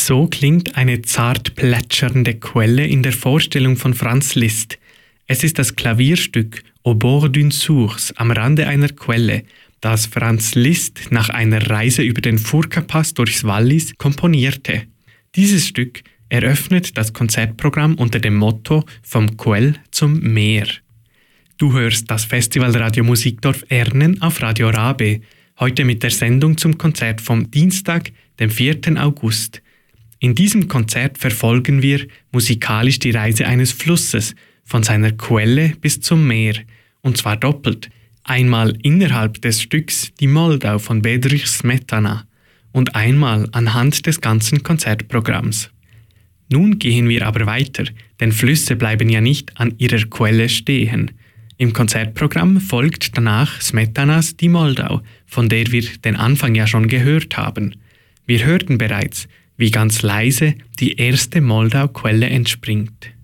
So klingt eine zart plätschernde Quelle in der Vorstellung von Franz Liszt. Es ist das Klavierstück Au bord d'une source, am Rande einer Quelle, das Franz Liszt nach einer Reise über den Furka-Pass durchs Wallis komponierte. Dieses Stück eröffnet das Konzertprogramm unter dem Motto Vom Quell zum Meer. Du hörst das Festivalradio Musikdorf Ernen auf Radio Rabe, heute mit der Sendung zum Konzert vom Dienstag, dem 4. August. In diesem Konzert verfolgen wir musikalisch die Reise eines Flusses, von seiner Quelle bis zum Meer, und zwar doppelt. Einmal innerhalb des Stücks die Moldau von Bedřich Smetana und einmal anhand des ganzen Konzertprogramms. Nun gehen wir aber weiter, denn Flüsse bleiben ja nicht an ihrer Quelle stehen. Im Konzertprogramm folgt danach Smetanas Die Moldau, von der wir den Anfang ja schon gehört haben. Wir hörten bereits, wie ganz leise die erste Moldau-Quelle entspringt.